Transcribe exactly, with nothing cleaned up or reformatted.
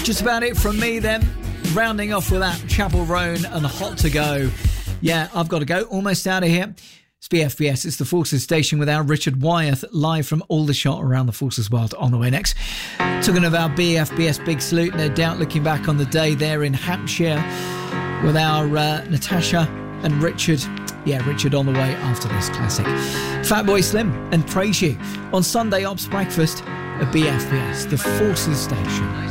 just about it from me then. Rounding off with that Chapel Roan and Hot to Go. Yeah, I've got to go. Almost out of here. It's B F B S. It's the Forces Station with our Richard Wyeth live from Aldershot around the Forces World on the way next. Talking of our B F B S Big Salute, no doubt looking back on the day there in Hampshire with our uh, Natasha and Richard. Yeah, Richard on the way after this classic. Fatboy Slim and Praise You on Sunday Ops Breakfast at B F B S, the Forces Station.